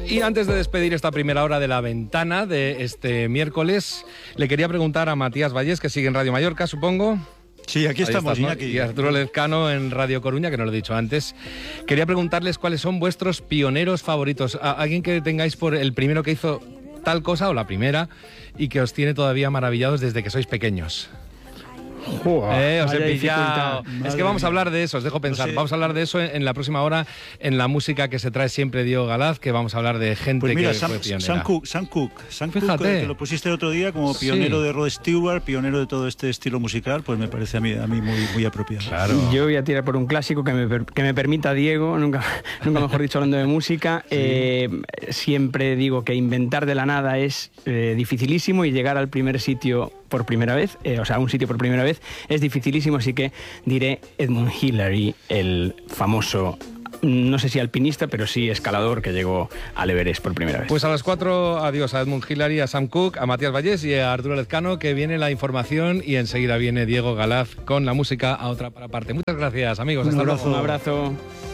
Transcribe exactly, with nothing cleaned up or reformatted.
Y antes de despedir esta primera hora de La Ventana de este miércoles, le quería preguntar a Matías Vallés, que sigue en Radio Mallorca, supongo. Sí, aquí Ahí estamos, estás, ¿no? Y Arturo Lezcano en Radio Coruña, que no lo he dicho antes. Quería preguntarles cuáles son vuestros pioneros favoritos. ¿A alguien que tengáis por el primero que hizo tal cosa o la primera y que os tiene todavía maravillados desde que sois pequeños? Wow, eh, os he vaya pillado. dificultad. Es que vamos a hablar de eso, os dejo pensar. No sé. Vamos a hablar de eso en, en la próxima hora, en la música que se trae siempre Diego Galaz, que vamos a hablar de gente Pues mira, que Sam, fue pionera. Sam Cooke, Sam Cooke, Sam Cooke, Fíjate. que lo pusiste el otro día como Sí. pionero de Rod Stewart, pionero de todo este estilo musical, pues me parece a mí, a mí muy, muy apropiado. Claro. Yo voy a tirar por un clásico que me, per- que me permita Diego, nunca, nunca mejor dicho hablando de música. Eh, siempre digo que inventar de la nada es eh, dificilísimo y llegar al primer sitio por primera vez, eh, o sea, a un sitio por primera vez, es dificilísimo, así que diré Edmund Hillary, el famoso, no sé si alpinista, pero sí escalador que llegó al Everest por primera vez. Pues a las cuatro, adiós a Edmund Hillary, a Sam Cooke, a Matías Vallés y a Arturo Lezcano, que viene la información y enseguida viene Diego Galaz con la música a otra parte. Muchas gracias, amigos. Un Hasta abrazo. luego. Un abrazo.